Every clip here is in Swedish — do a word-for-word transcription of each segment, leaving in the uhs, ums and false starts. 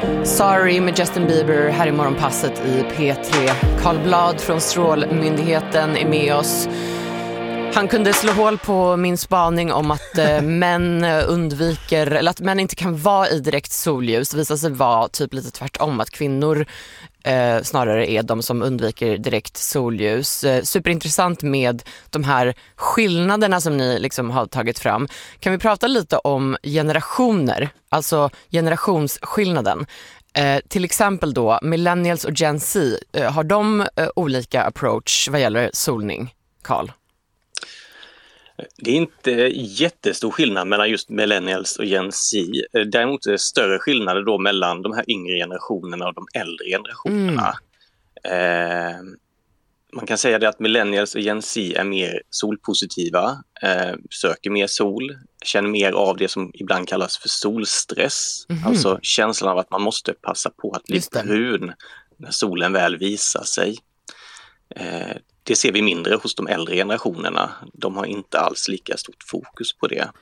Sorry med Justin Bieber här i Morgonpasset i P tre. Carl Blad från Strålmyndigheten är med oss. Han kunde slå hål på min spaning om att eh, män undviker, eller att män inte kan vara i direkt solljus. Det visar sig vara typ lite tvärtom, att kvinnor eh, snarare är de som undviker direkt solljus. Eh, superintressant med de här skillnaderna som ni liksom har tagit fram. Kan vi prata lite om generationer, alltså generationsskillnaden? Eh, till exempel då, millennials och Gen Z, eh, har de eh, olika approach vad gäller solning, Carl? Det är inte jättestor skillnad mellan just millennials och Gen Z. Däremot är det större skillnader då mellan de här yngre generationerna och de äldre generationerna. Mm. Eh, man kan säga det att millennials och Gen Z är mer solpositiva, eh, söker mer sol, känner mer av det som ibland kallas för solstress. Mm. Alltså känslan av att man måste passa på att bli brun när solen väl visar sig. Eh, Det ser vi mindre hos de äldre generationerna. De har inte alls lika stort fokus på det.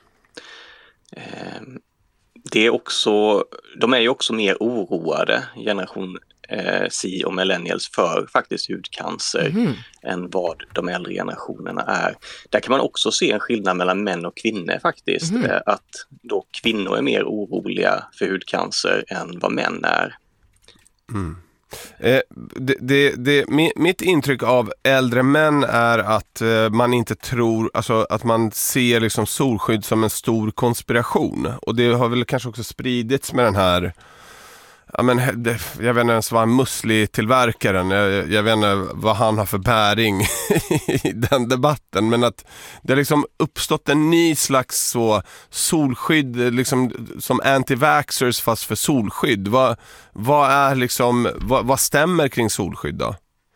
Det är också, de är ju också mer oroade, generation Z och millennials, för faktiskt hudcancer mm. än vad de äldre generationerna är. Där kan man också se en skillnad mellan män och kvinnor faktiskt. Mm. Att då kvinnor är mer oroliga för hudcancer än vad män är. Mm. Eh, det, det, det, mitt intryck av äldre män är att eh, man inte tror, alltså att man ser liksom solskydd som en stor konspiration, och det har väl kanske också spridits med den här, ja, men, det, jag vet inte ens vad en musli-tillverkaren, jag, jag vet inte vad han har för bäring i den debatten, men att det har liksom uppstått en ny slags så solskydd, liksom som anti-vaxxers fast för solskydd. Vad, vad är liksom, vad, vad stämmer kring solskydd då?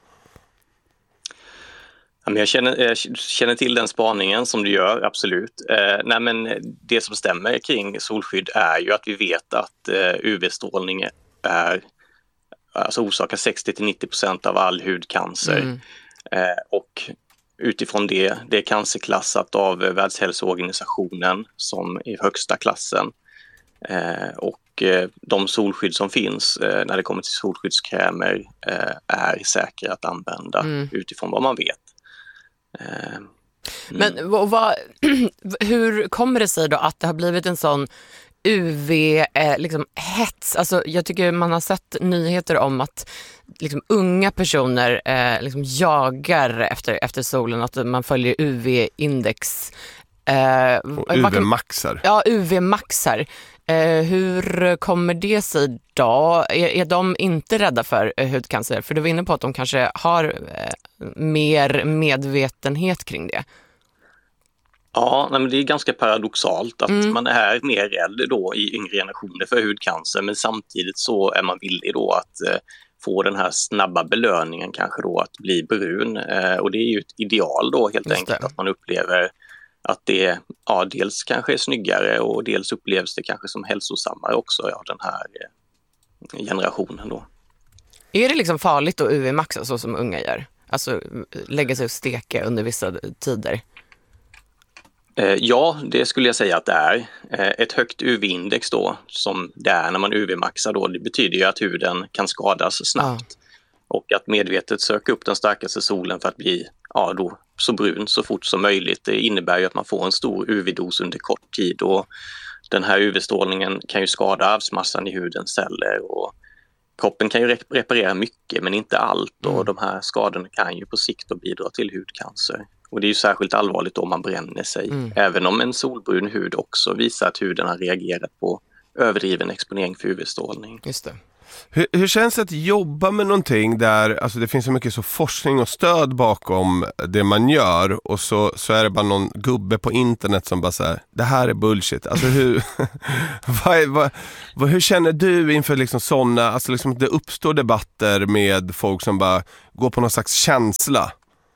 Jag känner, jag känner till den spaningen som du gör, absolut. Eh, nej men det som stämmer kring solskydd är ju att vi vet att eh, U V-strålning är, alltså orsakar sextio till nittio procent av all hudcancer. Mm. Eh, och utifrån det, det är cancerklassat av Världshälsoorganisationen som är högsta klassen. Eh, och eh, de solskydd som finns eh, när det kommer till solskyddskrämer eh, är säkra att använda mm. utifrån vad man vet. Mm. Men vad, vad, hur kommer det sig då att det har blivit en sån U V eh, liksom hets? Alltså jag tycker man har sett nyheter om att liksom unga personer eh, liksom jagar efter, efter solen, att man följer U V-index. Eh, U V-maxar. Ja, U V-maxar. Eh, hur kommer det sig då? Är, är de inte rädda för eh, hudcancer? För du var inne på att de kanske har eh, mer medvetenhet kring det. Ja, men det är ganska paradoxalt att mm. man är mer rädd då i yngre generationer för hudcancer, men samtidigt så är man villig då att eh, få den här snabba belöningen kanske då att bli brun. Eh, och det är ju ett ideal då helt Just enkelt det. Att man upplever att det ja, dels kanske är snyggare och dels upplevs det kanske som hälsosammare också av den här generationen då. Är det liksom farligt att U V-maxa så som unga gör? Alltså lägga sig och steka under vissa tider? Ja, det skulle jag säga att det är. Ett högt U V-index då, som det är när man U V-maxar då, det betyder ju att huden kan skadas snabbt. Ja. Och att medvetet söka upp den starkaste solen för att bli ja, då, så brun så fort som möjligt, det innebär ju att man får en stor U V-dos under kort tid, och den här U V-strålningen kan ju skada arvsmassan i hudens celler, och kroppen kan ju reparera mycket men inte allt, och mm. de här skadorna kan ju på sikt då bidra till hudcancer. Och det är ju särskilt allvarligt om man bränner sig, mm. även om en solbrun hud också visar att huden har reagerat på överdriven exponering för U V-strålning. Just det. Hur, hur känns det att jobba med någonting där alltså det finns så mycket så forskning och stöd bakom det man gör, och så, så är det bara någon gubbe på internet som bara säger det här är bullshit. Alltså hur, vad, vad, vad, hur känner du inför liksom sådana, alltså liksom det uppstår debatter med folk som bara går på någon slags känsla?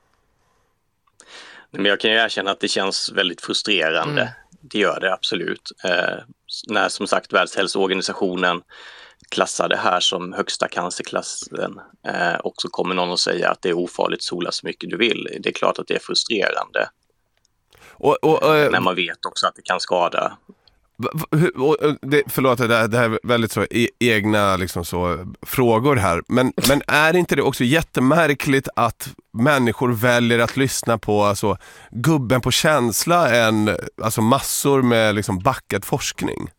Men jag kan ju erkänna att det känns väldigt frustrerande. Mm. Det gör det absolut. Eh, när som sagt Världshälsoorganisationen klassar det här som högsta cancerklassen eh, och så kommer någon att säga att det är ofarligt, sola så mycket du vill. Det är klart att det är frustrerande. Och, och, och, när man vet också att det kan skada. Det, förlåt, det här, det här är väldigt så e- egna liksom så, frågor här. Men, men är inte det också jättemärkligt att människor väljer att lyssna på alltså, gubben på känsla än alltså, massor med liksom, backad forskning?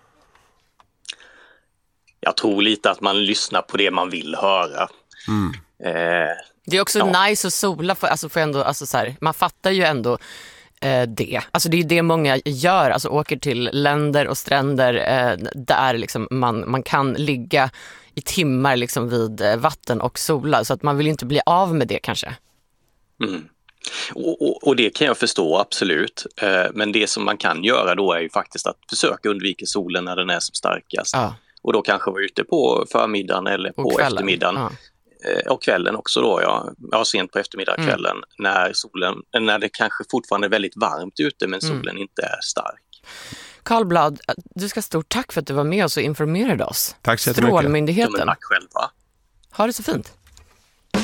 Jag tror lite att man lyssnar på det man vill höra. Mm. Eh, det är också ja. nice att sola, för, alltså, för ändå, alltså, så här, man fattar ju ändå eh, det. Alltså, det är det många gör, alltså åker till länder och stränder eh, där liksom, man, man kan ligga i timmar liksom, vid eh, vatten och sola, så att man vill inte bli av med det kanske. Mm. Och, och, och det kan jag förstå, absolut. Eh, men det som man kan göra då är ju faktiskt att försöka undvika solen när den är som starkast. Ja. Och då kanske vara ute på förmiddagen eller på kvällen. eftermiddagen. Ja. Eh, och kvällen också då, ja. ja sent på eftermiddag, kvällen, mm. när solen, när det kanske fortfarande är väldigt varmt ute men solen mm. inte är stark. Karl Blad, du ska stort tack för att du var med oss och informerade oss. Tack så jättemycket. Strålmyndigheten. Ja, men tack själva. Ha det så fint.